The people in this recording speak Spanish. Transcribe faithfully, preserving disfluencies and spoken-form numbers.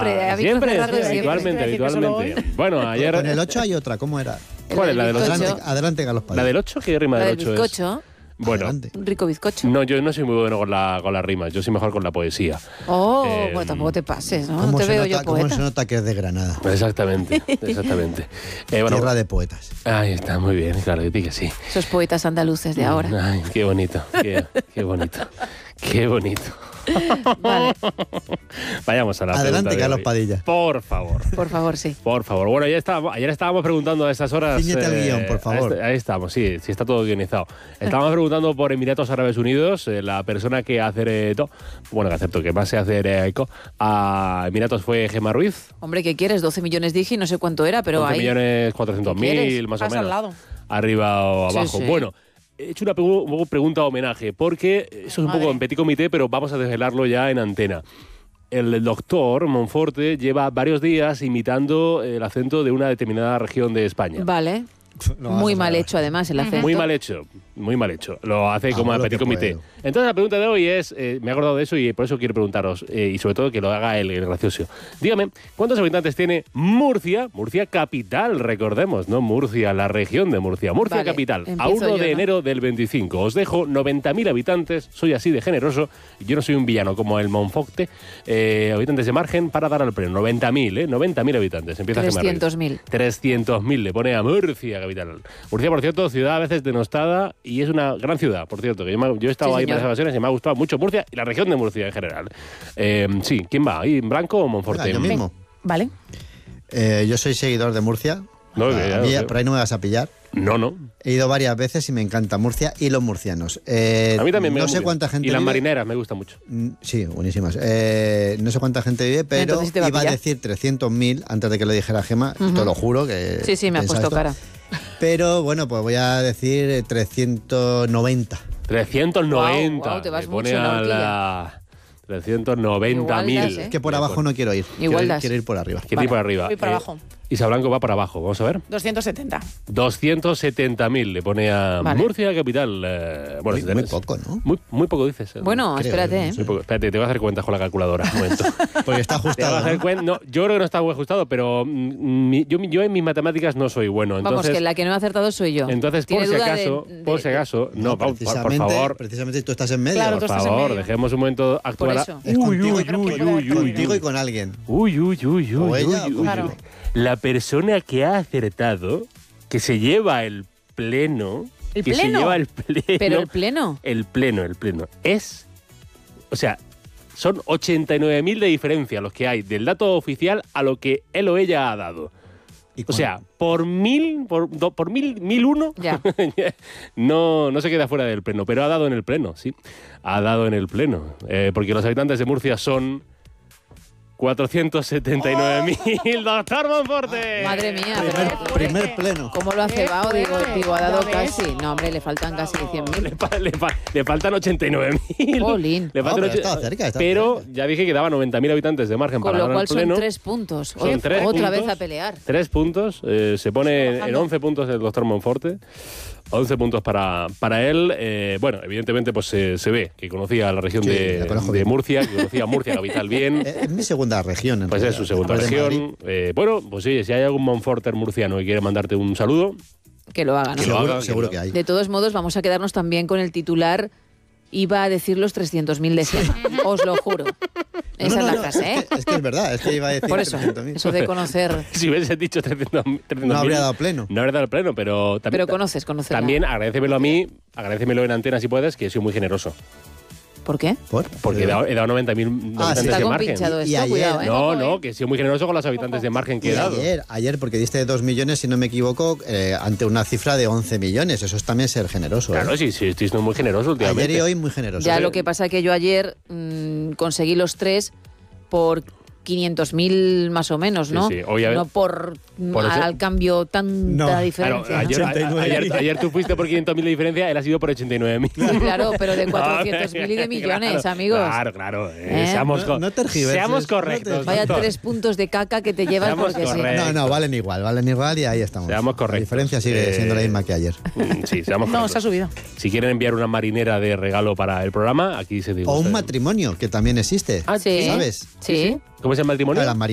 siempre, a siempre, siempre, sí, habitualmente, habitualmente. Bueno, ayer... Con el ocho hay otra, ¿cómo era? ¿Cuál es la del ocho? Adelante, adelante Carlos Padilla. ¿La del ocho? ¿Qué rima La del del ocho es? bizcocho. Bueno, Adelante. Un rico bizcocho. no, yo no soy muy bueno con, la, con las rimas, yo soy mejor con la poesía. Oh, Eh, bueno, tampoco te pases, ¿no? ¿Cómo, No te se veo nota, yo ¿Cómo poeta. se nota que es de Granada? Exactamente, exactamente. Eh, bueno, Tierra de poetas. ahí está, muy bien, claro, que sí que sí. Esos poetas andaluces de ahora. Ay, qué bonito, qué, qué bonito, qué bonito. Vale, Vayamos a la Adelante, pregunta de Carlos hoy. Padilla. Por favor. por favor, sí. Por favor. Bueno, ya estábamos, ayer estábamos preguntando a estas horas... Cíñete al guión, por favor. Ahí, ahí estamos, sí, sí está todo guionizado. Estábamos preguntando por Emiratos Árabes Unidos, eh, la persona que acertó, bueno, que aceptó, que más se hace eco a Emiratos fue Gemma Ruiz. Hombre, ¿qué quieres? doce millones dije y no sé cuánto era, pero once ahí... millones cuatrocientos ¿Qué mil, quieres? más o Pasa menos. al lado. Arriba o Sí, abajo. sí. Bueno, he hecho una pregu- pregunta homenaje, porque eso es un Madre. poco en petit comité, pero vamos a desvelarlo ya en antena. El doctor Monforte lleva varios días imitando el acento de una determinada región de España. Vale. No vas Muy a mal saber. hecho, además, el acento. Muy mal hecho, muy mal hecho. Lo hace como Hago en lo petit que comité. puedo. Entonces la pregunta de hoy es, eh, me he acordado de eso y por eso quiero preguntaros, eh, y sobre todo que lo haga el, el gracioso. Dígame, ¿cuántos habitantes tiene Murcia? Murcia capital, recordemos, ¿no? Murcia, la región de Murcia. Murcia Vale, capital, a empiezo uno yo, de ¿no? enero del veinticinco. Os dejo noventa mil habitantes, soy así de generoso, y yo no soy un villano como el Monfocte. Eh, habitantes de margen para dar al pleno. noventa mil, ¿eh? noventa mil habitantes. Empieza a trescientos mil. trescientos mil le pone a Murcia capital. Murcia, por cierto, ciudad a veces denostada y es una gran ciudad, por cierto. Que yo, me- yo he estado Sí, ahí señor. para las vacaciones y me ha gustado mucho Murcia y la región de Murcia en general. Eh, sí, ¿quién va? ¿Ahí, Blanco o Monforte? Venga, yo mismo. Vale. Eh, yo soy seguidor de Murcia. No, A que ya mí, lo sé. por ahí no me vas a pillar. No, no. He ido varias veces y me encanta Murcia y los murcianos. Eh, A mí también me No va sé muy bien. cuánta gente Y las vive. marineras me gustan mucho. Mm, Sí, buenísimas. Eh, no sé cuánta gente vive, pero Entonces te va a iba a, pillar. decir trescientos mil antes de que lo dijera Gemma. Ujú. Te lo juro que. Sí, sí, me ha pensaba puesto esto. cara. Pero bueno, pues voy a decir eh, trescientos noventa. trescientos noventa. Guau, guau, te vas le pone mucho en la a la trescientos noventa mil. Igual das, ¿eh? Que por abajo no quiero ir. Igual quiero, ir das. quiero ir por arriba. ¿Qué tipo Vale, arriba? voy para Eh, abajo. Isa Blanco va para abajo, vamos a ver. doscientos setenta. doscientos setenta mil le pone a Vale. Murcia capital. Eh, bueno, Muy, si muy tenés- poco, ¿no? Muy, muy poco dices. eh. Bueno, Creo, espérate, no ¿eh? sé. Muy poco. Espérate, te voy a hacer cuentas con la calculadora. Un momento. Porque está Te voy a ajustado. hacer ¿no? cuen- no, yo creo que no está muy ajustado, pero mm, mi- yo, yo en mis matemáticas no soy bueno. Vamos, Entonces, que la que no he acertado soy yo. entonces por ¿Tiene si duda de- acaso, de- por si acaso, no, por, por- por precisamente, favor, precisamente tú estás en medio. Claro, por tú estás en favor, medio. dejemos un momento actuar. a- eso. Es Uy, contigo, uy, pero uy, que puede uy, haber uy, contigo uy. y con alguien. Uy, uy, uy, uy, O uy, ella, uy, o uy. Claro. La persona que ha acertado, que se lleva el pleno, ¿El que pleno? se lleva el pleno, Pero el pleno. el pleno, el pleno, es, o sea, son ochenta y nueve mil de diferencia los que hay del dato oficial a lo que él o ella ha dado. ¿Y O cuán- sea, por mil, por, do- por mil, mil uno, Ya. no, no se queda fuera del pleno, pero ha dado en el pleno, sí. Ha dado en el pleno. Eh, porque los habitantes de Murcia son cuatrocientos setenta y nueve mil. ¡Doctor Monforte! Madre mía, primer, pero- primer pleno. ¿Cómo lo ha Qué cebado? Digo, fuerte. digo, ha dado Ya ves. casi. No, hombre, le faltan casi cien Le, mil. fa- le fa- le faltan ochenta y nueve mil. Jolín. Le No, faltan pero ocho- estaba cerca, estaba pero cerca. ya dije que daba noventa mil habitantes de margen Con para lo ganar cual el son pleno. tres puntos. Son Ot- tres Otra puntos. vez a pelear. Tres puntos. eh, se pone en bajando. once puntos el doctor Monforte. once puntos para, para él. Eh, bueno, evidentemente pues se, se ve que conocía la región Sí, de, la conozco de bien. Murcia, que conocía Murcia capital bien. Eh, Es mi segunda región. En Pues es realidad. su segunda Después de Madrid. región. Eh, bueno, pues sí, si hay algún Monforter murciano que quiere mandarte un saludo, Que lo haga, ¿no? Que lo Seguro, haga, que seguro lo que hay. De todos modos, vamos a quedarnos también con el titular. Iba a decir los trescientos mil de Sema. Os lo juro. No, Esa no, es la no, frase, ¿eh? es que, es que es verdad, es que iba a decir Por eso, trescientos mil. eso de conocer. si hubiese dicho trescientos mil, No habría dado pleno. No habría dado pleno, pero también. Pero conoces, conoces. la- También agradécemelo a mí, agradécemelo en antena si puedes, que soy muy generoso. ¿Por qué? ¿Por? Porque he dado, he dado noventa mil Ah, habitantes sí. Está de margen. compinchado Y esto, ayer- cuidado, ¿eh? No, Ojo, no, ¿eh? que he sido muy generoso con los habitantes de margen que Y he dado. ayer, ayer, porque diste dos millones, si no me equivoco, eh, ante una cifra de once millones. Eso es también ser generoso. ¿eh? Claro, sí, sí, estoy siendo muy generoso últimamente. Ayer y hoy muy generoso. Ya sí. lo que pasa que yo ayer mm, conseguí los tres por quinientos mil más o menos, Sí, ¿no? sí. Hoy, a ver- no por, por al, eso- al cambio tanta No. Claro, diferencia. ¿no? ayer, ochenta y nueve. ayer, ayer tú fuiste por quinientos mil de diferencia, él ha sido por ochenta y nueve mil. Sí, claro, pero de cuatrocientos mil y de millones, Claro, amigos. Claro, claro. eh, ¿Eh? Seamos, No- co- no tergiverses, seamos no te- correctos. Vaya doctor. tres puntos de caca que te llevas Seamos porque sí. correctos. No, no, valen igual, valen igual y ahí estamos. Seamos correctos. La diferencia sigue Eh, siendo la misma que ayer. Mm, Sí, seamos No, correctos. se ha subido. Si quieren enviar una marinera de regalo para el programa, aquí se digo. O un matrimonio, que también existe. Ah, sí. ¿Sabes? Sí. ¿Cómo es el matrimonio? A las